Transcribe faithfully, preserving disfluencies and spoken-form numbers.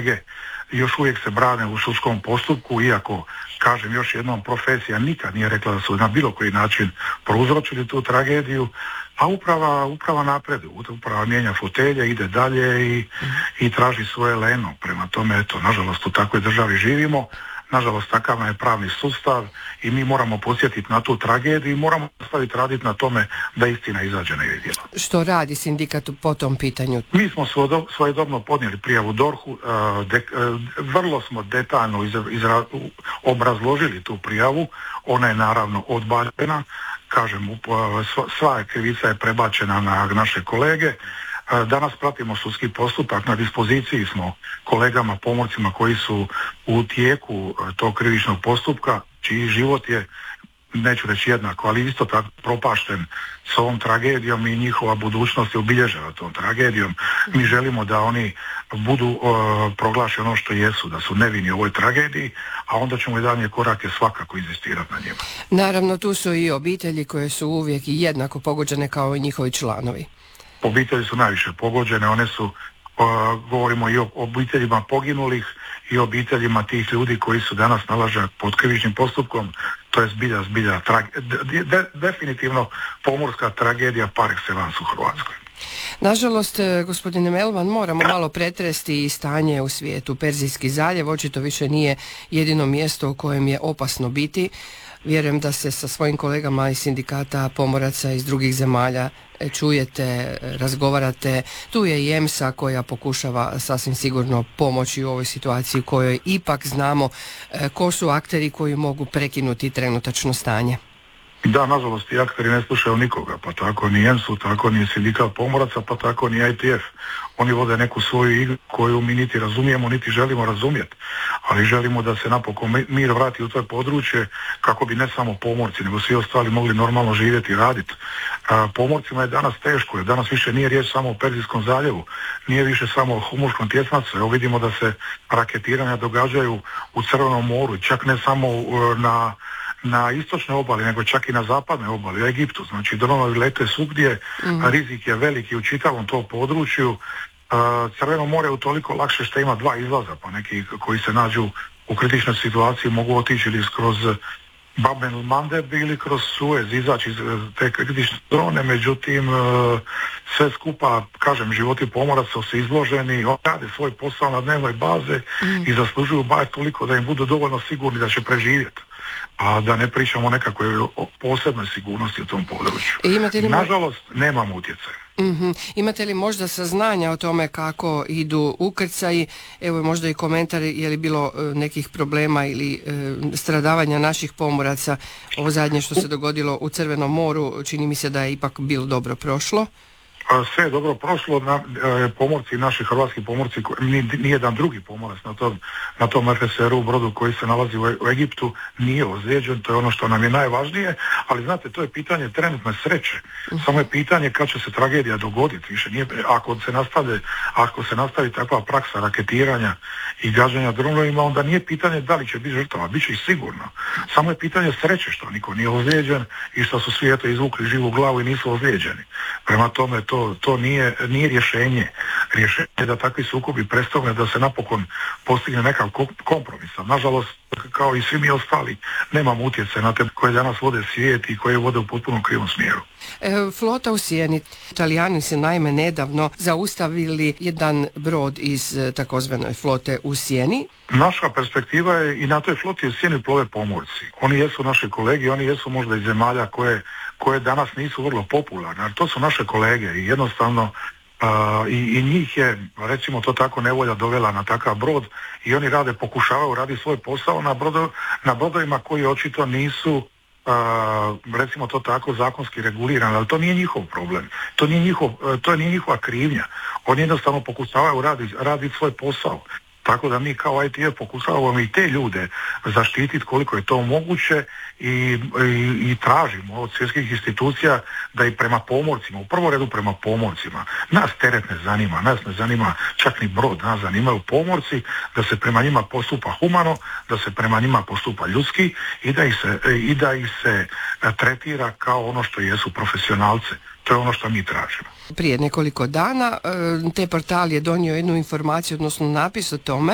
kolege još uvijek se brane u sudskom postupku, iako, kažem još jednom, profesija nikad nije rekla da su na bilo koji način prouzročili tu tragediju, a uprava, uprava napreduje, uprava mijenja fotelje, ide dalje i, i traži svoje leno. Prema tome, eto, nažalost u takvoj državi živimo, nažalost takav je pravni sustav i mi moramo podsjetiti na tu tragediju i moramo nastaviti raditi na tome da istina izađe na vidjelo. Što radi sindikat po tom pitanju? Mi smo svojedobno podnijeli prijavu D O R H-u, vrlo smo detaljno izra, obrazložili tu prijavu, ona je naravno odbačena, kažem, sva krivica je prebačena na naše kolege. Danas pratimo sudski postupak, na dispoziciji smo kolegama pomorcima koji su u tijeku tog krivičnog postupka, čiji život je, neću reći jednako, ali isto tako propašten s ovom tragedijom i njihova budućnost je obilježena tom tragedijom. Mi želimo da oni budu uh, proglašeni ono što jesu, da su nevini u ovoj tragediji, a onda ćemo i dalje korake svakako inzistirati na njima. Naravno, tu su i obitelji koje su uvijek i jednako pogođene kao i njihovi članovi. Obitelji su najviše pogođene, one su, uh, govorimo i o obiteljima poginulih i obiteljima tih ljudi koji su danas nalaženi pod krivičnim postupkom, to je zbilja, zbilja, trage, de, de, definitivno pomorska tragedija par excellence u Hrvatskoj. Nažalost, gospodine Melman, moramo malo pretresti i stanje u svijetu. Perzijski zaljev očito više nije jedino mjesto u kojem je opasno biti. Vjerujem da se sa svojim kolegama iz sindikata pomoraca iz drugih zemalja čujete, razgovarate. Tu je i E M S A koja pokušava sasvim sigurno pomoći u ovoj situaciji kojoj ipak znamo ko su akteri koji mogu prekinuti trenutačno stanje. Da, nažalost, i akteri ne slušaju nikoga, pa tako ni E M S U, tako ni sindikat pomoraca, pa tako ni I T F. Oni vode neku svoju igru koju mi niti razumijemo, niti želimo razumjeti, ali želimo da se napokon mir vrati u to područje kako bi ne samo pomorci, nego svi ostali mogli normalno živjeti i raditi. Pomorcima je danas teško, jer danas više nije riječ samo o Perzijskom zaljevu, nije više samo o Humurskom tjesnacu. Evo vidimo da se raketiranja događaju u Crvenom moru, čak ne samo na na istočnoj obali, nego čak i na zapadnoj obali, u Egiptu. Znači, dronovi lete svugdje, mm. rizik je veliki u čitavom tom području. Crveno more je utoliko lakše što ima dva izlaza, pa neki koji se nađu u kritičnoj situaciji mogu otići ili kroz Bab el Mandeb ili kroz Suez, izaći iz te kritične zone, međutim sve skupa, kažem, životi pomoraca su izloženi, oni rade svoj posao na dnevnoj baze mm. i zaslužuju bar toliko da im budu dovoljno sigurni da će preživjeti, a da ne pričamo o nekakvoj posebnoj sigurnosti u tom području. Li... Nažalost, nemamo utjecaja. Mm-hmm. Imate li možda saznanja o tome kako idu ukrcaji? Evo možda i komentar, je li bilo nekih problema ili e, stradavanja naših pomoraca? Ovo zadnje što se dogodilo u Crvenom moru, čini mi se da je ipak bilo dobro prošlo. Sve je dobro prošlo, na, e, pomorci, naši hrvatski pomorci, nijedan drugi pomorac na tom, na tom F S R-u brodu koji se nalazi u, u Egiptu nije ozlijeđen, to je ono što nam je najvažnije, ali znate, to je pitanje trenutne sreće. Samo je pitanje kad će se tragedija dogoditi, više nije, ako se nastavi, ako se nastavi takva praksa raketiranja i gađanja dronovima, onda nije pitanje da li će biti žrtava, bit će i sigurno. Samo je pitanje sreće što niko nije ozlijeđen i što su svi eto izvukli živu glavu i nisu ozlijeđeni. Prema tome, to To, to nije, nije rješenje. Rješenje je da takvi sukobi prestane, da se napokon postigne nekav kompromis. Nažalost, kao i svi mi ostali, nemamo utjecaj na te koje danas vode svijet i koje vode u potpuno krivom smjeru. E, flota u Sijeni. Italijani su naime nedavno zaustavili jedan brod iz takozvanoj flote u Sijeni. Naša perspektiva je i na toj floti u Sijeni plove pomorci. Oni jesu naši kolegi, oni jesu možda iz zemalja koje koje danas nisu vrlo popularne, ali to su naše kolege i jednostavno uh, i, i njih je, recimo to tako, nevolja dovela na takav brod i oni rade, pokušavaju raditi svoj posao na, brodo, na brodovima koji očito nisu, uh, recimo to tako, zakonski regulirani, ali to nije njihov problem, to nije, njihov, uh, to nije njihova krivnja, oni jednostavno pokušavaju raditi radi svoj posao. Tako da mi kao I T F pokušavamo i te ljude zaštititi koliko je to moguće i, i, i tražimo od svjetskih institucija da i prema pomorcima, u prvom redu prema pomorcima, nas teret ne zanima, nas ne zanima čak ni brod, nas zanimaju pomorci, da se prema njima postupa humano, da se prema njima postupa ljudski i da ih se, i da ih se tretira kao ono što jesu profesionalce. To je ono što mi tražimo. Prije nekoliko dana te portal je donio jednu informaciju, odnosno napis o tome